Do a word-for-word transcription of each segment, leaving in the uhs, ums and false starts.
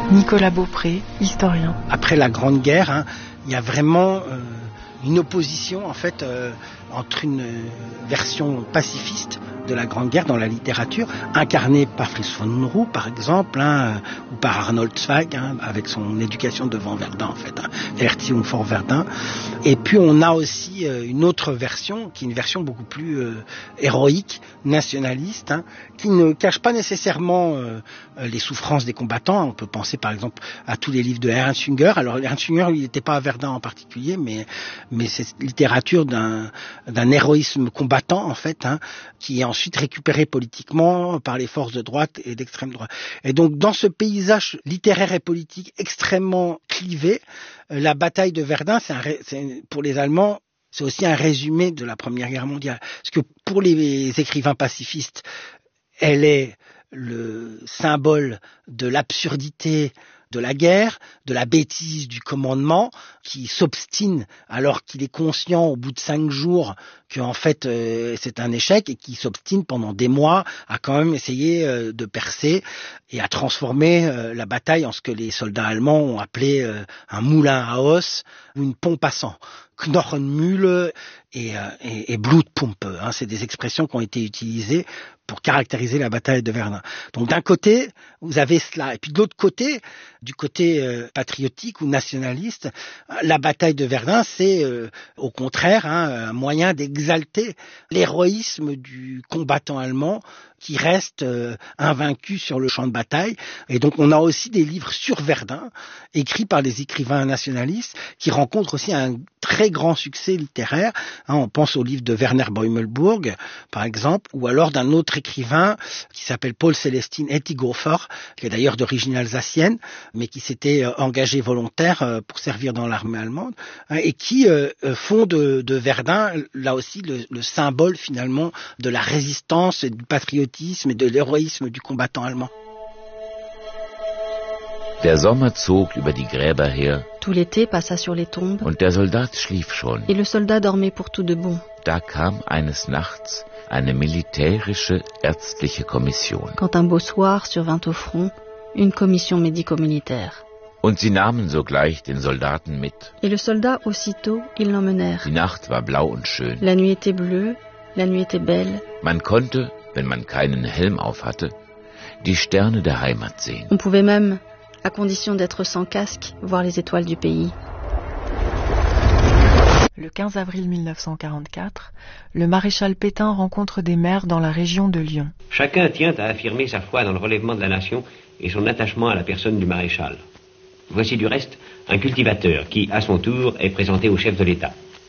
Nicolas Beaupré, historien. Après la Grande Guerre, hein, il y a vraiment euh, une opposition en fait euh, entre une euh, version pacifiste de la Grande Guerre dans la littérature, incarnée par Fritz von Unruh par exemple, hein, ou par Arnold Zweig, hein, avec son éducation devant Verdun en fait, hein, Erziehung vor Verdun. Et puis on a aussi euh, une autre version, qui est une version beaucoup plus euh, héroïque, nationaliste, hein, qui ne cache pas nécessairement euh, les souffrances des combattants. On peut penser par exemple à tous les livres de Ernst Jünger. Alors Ernst Jünger, il n'était pas à Verdun en particulier, mais mais c'est littérature d'un d'un héroïsme combattant en fait, hein, qui est ensuite récupéré politiquement par les forces de droite et d'extrême droite. Et donc dans ce paysage littéraire et politique extrêmement clivé, la bataille de Verdun, c'est, un, c'est pour les Allemands, c'est aussi un résumé de la Première Guerre mondiale. Parce que pour les écrivains pacifistes, elle est le symbole de l'absurdité de la guerre, de la bêtise du commandement, qui s'obstine alors qu'il est conscient au bout de cinq jours que en fait euh, c'est un échec, et qui s'obstine pendant des mois à quand même essayer euh, de percer et à transformer euh, la bataille en ce que les soldats allemands ont appelé euh, un moulin à os ou une pompe à sang. Knochenmühle et, euh, et, et Blutpumpe, hein, c'est des expressions qui ont été utilisées pour caractériser la bataille de Verdun. Donc d'un côté, vous avez cela, et puis de l'autre côté, du côté euh, patriotique ou nationaliste, la bataille de Verdun, c'est euh, au contraire hein, un moyen d'exalter l'héroïsme du combattant allemand qui reste euh, invaincu sur le champ de bataille. Et donc on a aussi des livres sur Verdun, écrits par les écrivains nationalistes, qui rencontrent aussi un très grand succès littéraire. Hein, on pense au livre de Werner Beumelburg, par exemple, ou alors d'un autre écrivain qui s'appelle Paul Célestin Ettighofer, qui est d'ailleurs d'origine alsacienne, mais qui s'était euh, engagé volontaire euh, pour servir dans l'armée allemande, hein, et qui euh, font de, de Verdun, là aussi, le, le symbole finalement de la résistance et du patriotisme et de l'héroïsme du combattant allemand. Der Sommer zog über die Gräber her. Tout l'été passa sur les tombes. Und der Soldat schlief schon. Et le soldat dormait pour tout de bon. Da kam eines Nachts eine militärische ärztliche Kommission. Quand un beau soir survint au front une commission médico-militaire. Und sie nahmen sogleich den Soldaten mit. Et le soldat aussitôt, ils l'emmenèrent. Die Nacht war blau und schön. La nuit était bleue, la nuit était belle. Man konnte, wenn man keinen Helm auf hatte, die Sterne der Heimat sehen. On pouvait même, à condition d'être sans casque, voir les étoiles du pays. Le quinze avril mille neuf cent quarante-quatre, le maréchal Pétain rencontre des maires dans la région de Lyon. Chacun tient à affirmer sa foi dans le relèvement de la nation et son attachement à la personne du maréchal. Voici du reste un cultivateur qui, à son tour, est présenté au chef de l'État.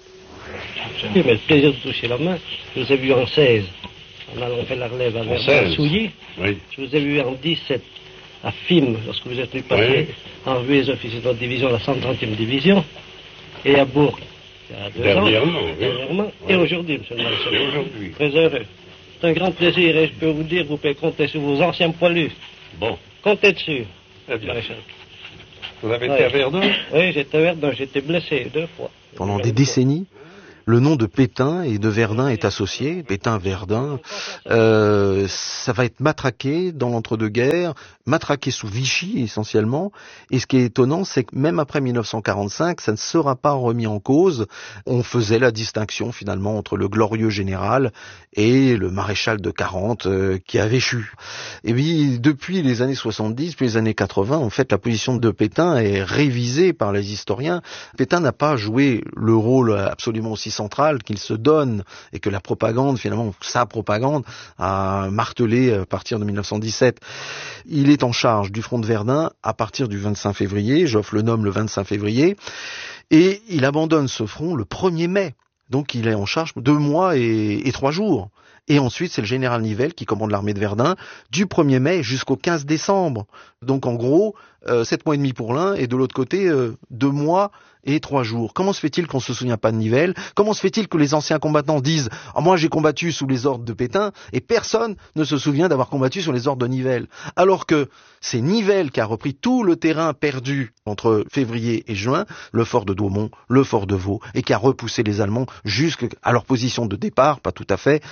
J'ai le plaisir de toucher la main. Je vous ai vu en seize, en allant faire la relève à Verdun-Souilly. Oui. Je vous ai vu en dix-sept à Fismes, lorsque vous êtes venu passer oui. en revue les officiers de votre division, la cent trentième division, et à Bourg, il y a deux dernièrement, ans, oui. dernièrement, oui. et aujourd'hui, monsieur le maréchal. Et aujourd'hui. Très heureux. C'est un grand plaisir, et je peux vous dire, vous pouvez compter sur vos anciens poilus. Bon. Comptez dessus, eh bien. maréchal. Vous avez oui. été à Verdun? Oui, j'étais à Verdun, j'étais blessé deux fois. Pendant des décennies, le nom de Pétain et de Verdun est associé. Pétain-Verdun, euh, ça va être matraqué dans l'entre-deux-guerres, matraqué sous Vichy essentiellement. Et ce qui est étonnant, c'est que même après mille neuf cent quarante-cinq, ça ne sera pas remis en cause. On faisait la distinction finalement entre le glorieux général et le maréchal de quarante euh, qui avait échu. Et puis depuis les années soixante-dix, puis les années quatre-vingts, en fait, la position de Pétain est révisée par les historiens. Pétain n'a pas joué le rôle absolument aussi central qu'il se donne et que la propagande, finalement, sa propagande, a martelé à partir de mille neuf cent dix-sept. Il est en charge du front de Verdun à partir du vingt-cinq février, Joffre le nomme le vingt-cinq février, et il abandonne ce front le premier mai. Donc il est en charge deux mois et, et trois jours. Et ensuite, c'est le général Nivelle qui commande l'armée de Verdun du premier mai jusqu'au quinze décembre. Donc en gros, euh, sept mois et demi pour l'un et de l'autre côté, euh, deux mois et trois jours. Comment se fait-il qu'on se souvient pas de Nivelle? Comment se fait-il que les anciens combattants disent « moi j'ai combattu sous les ordres de Pétain » et personne ne se souvient d'avoir combattu sous les ordres de Nivelle? Alors que c'est Nivelle qui a repris tout le terrain perdu entre février et juin, le fort de Douaumont, le fort de Vaux, et qui a repoussé les Allemands jusqu'à leur position de départ, pas tout à fait, en décembre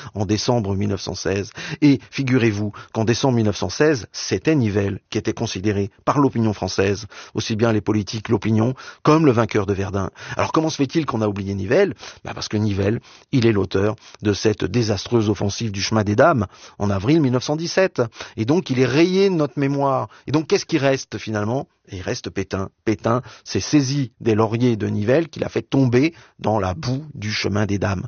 décembre mille neuf cent seize. Et figurez-vous qu'en décembre mille neuf cent seize, c'était Nivelle qui était considéré par l'opinion française, aussi bien les politiques, l'opinion, comme le vainqueur de Verdun. Alors comment se fait-il qu'on a oublié Nivelle? Bah parce que Nivelle, il est l'auteur de cette désastreuse offensive du chemin des Dames en avril mille neuf cent dix-sept. Et donc il est rayé de notre mémoire. Et donc qu'est-ce qui reste finalement? Et il reste Pétain. Pétain s'est saisi des lauriers de Nivelle qu'il a fait tomber dans la boue du chemin des Dames.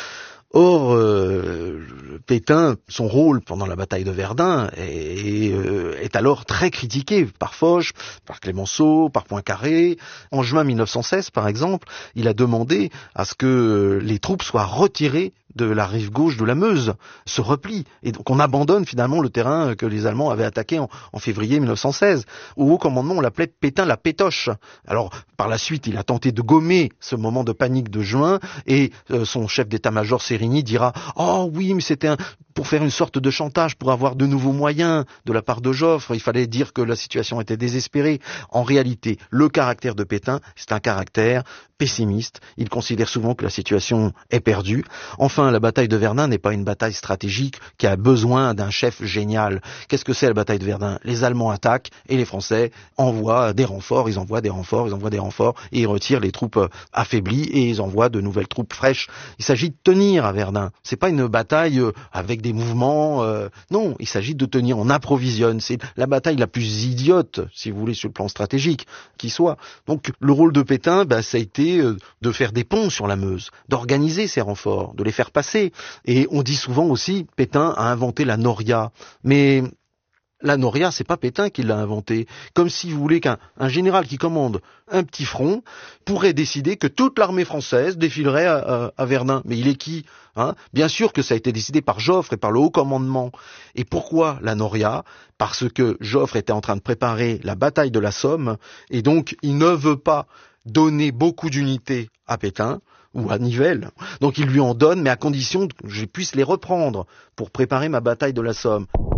Or, euh, Pétain, son rôle pendant la bataille de Verdun est, est, est alors très critiqué par Foch, par Clémenceau, par Poincaré. En juin mille neuf cent seize, par exemple, il a demandé à ce que les troupes soient retirées de la rive gauche de la Meuse, se replie. Et donc on abandonne finalement le terrain que les Allemands avaient attaqué en, en février mille neuf cent seize. Au haut commandement, on l'appelait Pétain la pétoche. Alors par la suite, il a tenté de gommer ce moment de panique de juin, et euh, son chef d'état-major Sérigny dira « Oh oui, mais c'était un... pour faire une sorte de chantage, pour avoir de nouveaux moyens de la part de Joffre. Il fallait dire que la situation était désespérée. » En réalité, le caractère de Pétain, c'est un caractère pessimiste. Il considère souvent que la situation est perdue. Enfin, la bataille de Verdun n'est pas une bataille stratégique qui a besoin d'un chef génial. Qu'est-ce que c'est la bataille de Verdun? Les Allemands attaquent et les Français envoient des renforts, ils envoient des renforts, ils envoient des renforts et ils retirent les troupes affaiblies et ils envoient de nouvelles troupes fraîches. Il s'agit de tenir à Verdun. C'est pas une bataille avec des mouvements. Euh, non, il s'agit de tenir. On approvisionne. C'est la bataille la plus idiote, si vous voulez, sur le plan stratégique, qui soit. Donc, le rôle de Pétain, bah, ça a été de faire des ponts sur la Meuse, d'organiser ces renforts, de les faire passer. Et on dit souvent aussi, Pétain a inventé la Noria. Mais la Noria, c'est pas Pétain qui l'a inventé. Comme si vous voulez qu'un un général qui commande un petit front pourrait décider que toute l'armée française défilerait à, à, à Verdun. Mais il est qui, hein? Bien sûr que ça a été décidé par Joffre et par le haut commandement. Et pourquoi la Noria? Parce que Joffre était en train de préparer la bataille de la Somme, et donc il ne veut pas donner beaucoup d'unités à Pétain ou à Nivelle. Donc il lui en donne, mais à condition que je puisse les reprendre pour préparer ma bataille de la Somme.